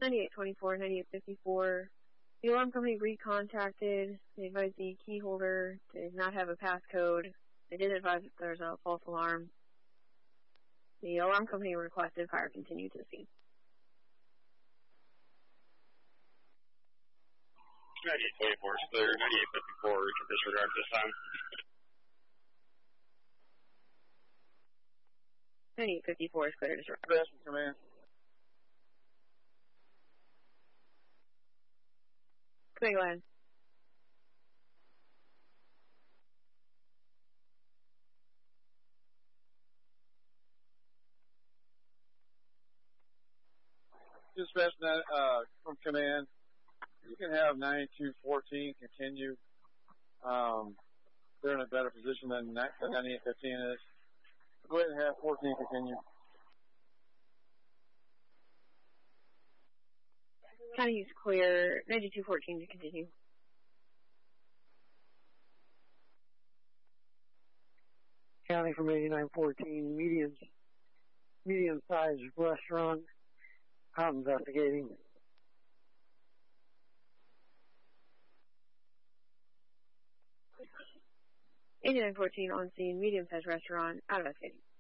9824, 9854. The alarm company recontacted. They advised the key holder did not have a passcode. They did advise that there's a false alarm. The alarm company requested fire continue to the scene. 9824 is clear. 9854, we can disregard this time. 9854 is clear to disregard. Dispatch, command. Go ahead. Dispatch from command. You can have 9214 continue. They're in a better position than 9815 is. Go ahead and have 14 continue. County is clear. 9214 to continue. County from 8914, medium-sized restaurant. I'm investigating. 8914 on scene, medium-sized restaurant, out investigating.